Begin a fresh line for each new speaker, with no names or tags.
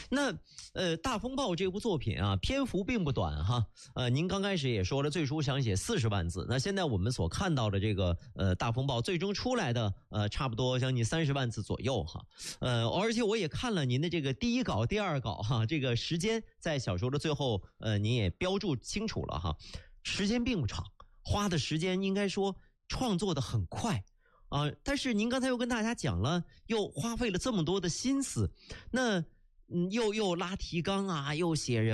那大风暴这部作品啊，篇幅并不短哈。您刚开始也说了，最初想写40万字，那现在我们所看到的这个大风暴最终出来的差不多将近30万字左右哈。而且我也看了您的这个第一稿、第二稿哈，这个时间在小说的最后您也标注清楚了哈，时间并不长，花的时间应该说创作的很快。但是您刚才又跟大家讲了，又花费了这么多的心思，那又拉提纲啊，又写人